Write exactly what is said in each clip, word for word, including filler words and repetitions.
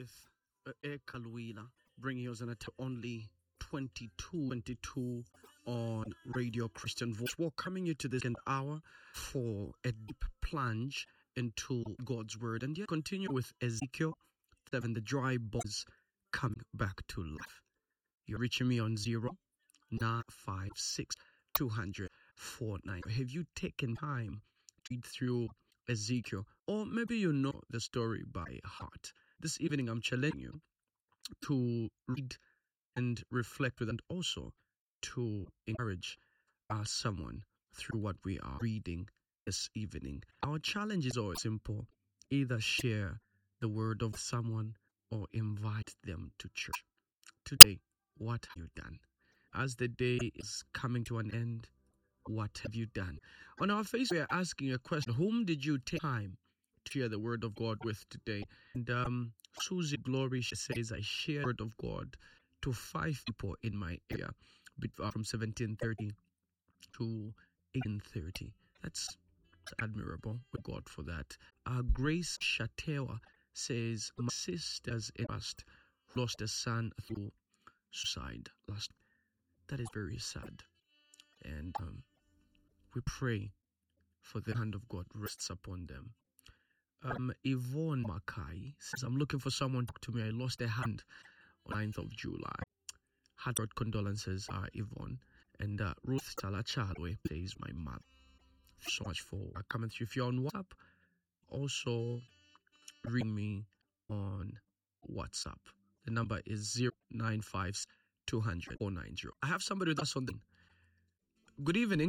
with uh, Eka Luila, bringing us in at only twenty-two, twenty-two on Radio Christian Voice. We're coming you to this second hour for a deep plunge into God's Word. And yet continue with Ezekiel seven, the dry bones coming back to life. You're reaching me on zero nine five six two hundred four nine. Have you taken time to read through Ezekiel? Or maybe you know the story by heart. This evening I'm challenging you to read and reflect with, and also to encourage uh, someone through what we are reading this evening. Our challenge is always simple. Either share the word of someone or invite them to church. Today, what have you done? As the day is coming to an end, what have you done? On our face, we are asking a question. Whom did you take time to share the word of God with today? And um, Susie Glory, she says, I shared the word of God to five people in my area from seventeen thirty to eighteen thirty. That's admirable. With God for that. Uh, Grace Shatewa says, my sisters in past lost a son through suicide last. That is very sad. And um, we pray for the hand of God rests upon them. Um, Yvonne Makai says, I'm looking for someone to talk to me. I lost a hand on ninth of July. Heartfelt condolences, uh, Yvonne. And uh, Ruth Talachalwe says, my mother. Thank you so much for uh, coming through. If you're on WhatsApp, also ring me on WhatsApp. The number is zero nine five two hundred four nine zero. I have somebody with us on the. Good evening.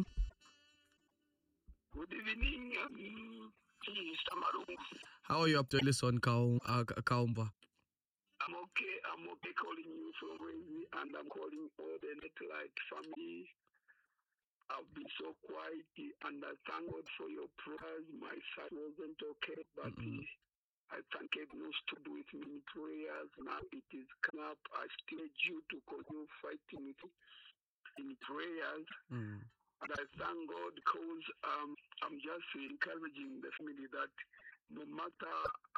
Good evening, um, Mister Maru. How are you up to listen, uh, Kaumba? I'm okay. I'm okay calling you from Wavy, and I'm calling all the Netlight family. I've been so quiet, and I thank God for your prayers. My side wasn't okay, but mm-hmm. I thank God stood with me in prayers. Now it is come up. I still need you to continue fighting with me in prayers. Mm. And I thank God because um, I'm just encouraging the family that no matter